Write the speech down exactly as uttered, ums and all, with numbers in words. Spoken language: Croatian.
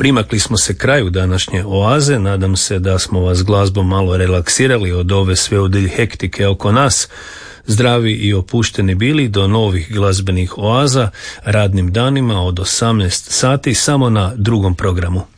Primakli smo se kraju današnje oaze, nadam se da smo vas glazbom malo relaksirali od ove sve udilj hektike oko nas. Zdravi i opušteni bili do novih glazbenih oaza radnim danima od osamnaest sati samo na drugom programu.